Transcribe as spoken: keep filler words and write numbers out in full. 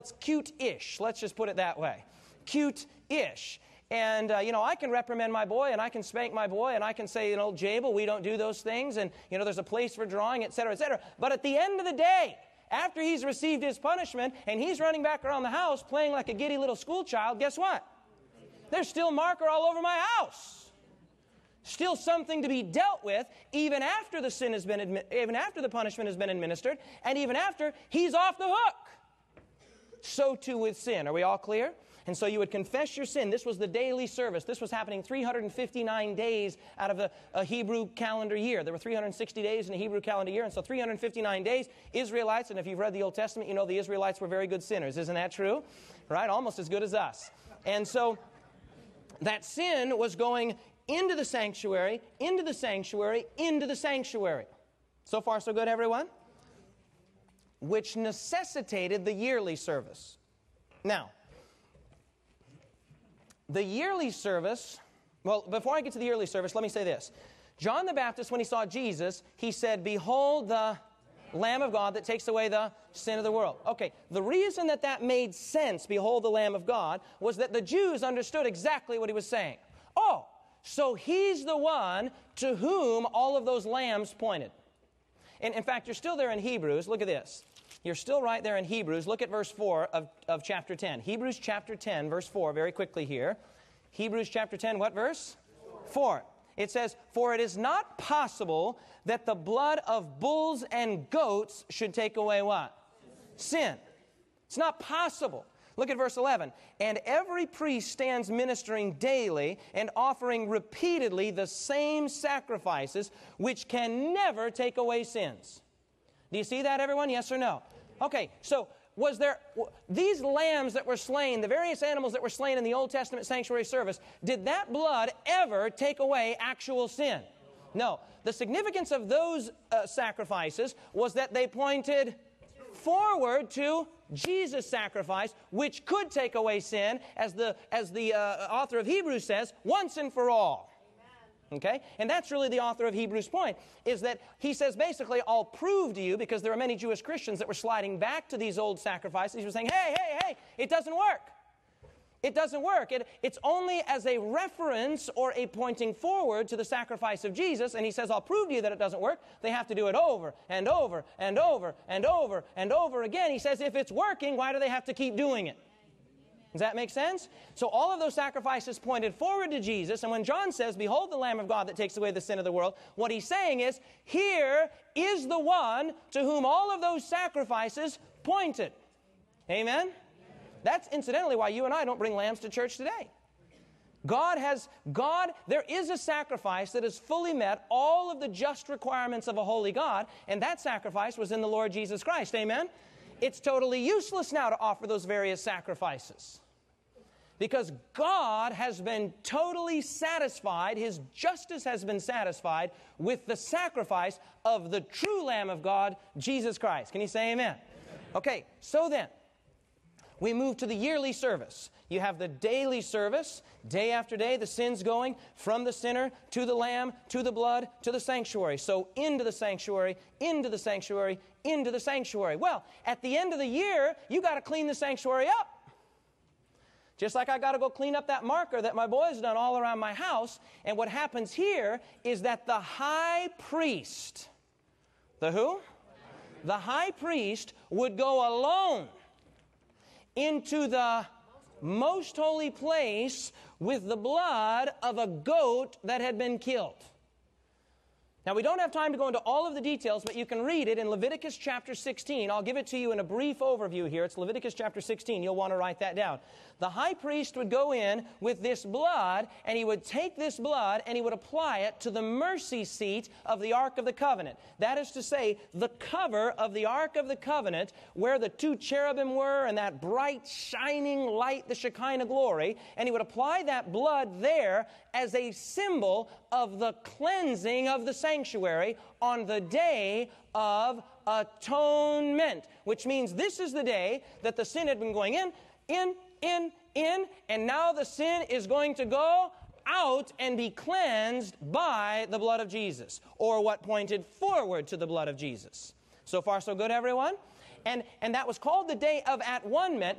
It's cute-ish. Let's just put it that way. Cute-ish. And, uh, you know, I can reprimand my boy, and I can spank my boy, and I can say, you know, Jabel, we don't do those things, and, you know, there's a place for drawing, et cetera, et cetera. But at the end of the day, after he's received his punishment, and he's running back around the house playing like a giddy little school child, guess what? There's still marker all over my house. Still something to be dealt with, even after the sin has been, admi- even after the punishment has been administered, and even after he's off the hook. So too with sin. Are we all clear? And so you would confess your sin. This was the daily service. This was happening three hundred fifty-nine days out of the a Hebrew calendar year. There were three hundred sixty days in a Hebrew calendar year, and so three hundred fifty-nine days, Israelites, and if you've read the Old Testament, you know the Israelites were very good sinners. Isn't that true? Right? Almost as good as us. And so that sin was going into the sanctuary, into the sanctuary, into the sanctuary. So far, so good, everyone? Which necessitated the yearly service. Now, the yearly service, well, before I get to the yearly service, let me say this. John the Baptist, when he saw Jesus, he said, "Behold the Lamb of God that takes away the sin of the world." Okay, the reason that that made sense, "Behold the Lamb of God," was that the Jews understood exactly what he was saying. Oh, so he's the one to whom all of those lambs pointed. And in fact, you're still there in Hebrews. Look at this. You're still right there in Hebrews. Look at verse four of, of chapter ten. Hebrews chapter ten, verse four, very quickly here. Hebrews chapter ten, what verse? four. It says, "For it is not possible that the blood of bulls and goats should take away" what? Sin. It's not possible. Look at verse eleven. "And every priest stands ministering daily and offering repeatedly the same sacrifices, which can never take away sins." Do you see that, everyone? Yes or no? Okay, so was there, these lambs that were slain, the various animals that were slain in the Old Testament sanctuary service, did that blood ever take away actual sin? No. The significance of those uh, sacrifices was that they pointed forward to Jesus' sacrifice, which could take away sin, as the, as the uh, author of Hebrews says, once and for all. Okay? And that's really the author of Hebrews' point, is that he says basically, I'll prove to you, because there are many Jewish Christians that were sliding back to these old sacrifices. He was saying, hey, hey, hey, it doesn't work. It doesn't work. It, it's only as a reference or a pointing forward to the sacrifice of Jesus. And he says, I'll prove to you that it doesn't work. They have to do it over and over and over and over and over again. He says, if it's working, why do they have to keep doing it? Does that make sense? So all of those sacrifices pointed forward to Jesus. And when John says, "Behold the Lamb of God that takes away the sin of the world," what he's saying is, here is the one to whom all of those sacrifices pointed. Amen? Amen? That's incidentally why you and I don't bring lambs to church today. God has, God, there is a sacrifice that has fully met all of the just requirements of a holy God, and that sacrifice was in the Lord Jesus Christ. Amen? It's totally useless now to offer those various sacrifices, because God has been totally satisfied, His justice has been satisfied with the sacrifice of the true Lamb of God, Jesus Christ. Can you say amen? Amen. Okay, so then, we move to the yearly service. You have the daily service, day after day, the sin's going from the sinner to the lamb, to the blood, to the sanctuary. So into the sanctuary, into the sanctuary, into the sanctuary. Well, at the end of the year, you got to clean the sanctuary up. Just like I got to go clean up that marker that my boy's done all around my house. And what happens here is that the high priest, the who? The high priest would go alone into the most holy place with the blood of a goat that had been killed. Now, we don't have time to go into all of the details, but you can read it in Leviticus chapter sixteen. I'll give it to you in a brief overview here. It's Leviticus chapter sixteen. You'll want to write that down. The high priest would go in with this blood, and he would take this blood and he would apply it to the mercy seat of the Ark of the Covenant. That is to say, the cover of the Ark of the Covenant, where the two cherubim were and that bright, shining light, the Shekinah glory, and he would apply that blood there as a symbol of the cleansing of the sanctuary on the day of atonement, which means this is the day that the sin had been going in, in, in, in, and now the sin is going to go out and be cleansed by the blood of Jesus, or what pointed forward to the blood of Jesus. So far, so good, everyone? And, and that was called the Day of At One Meant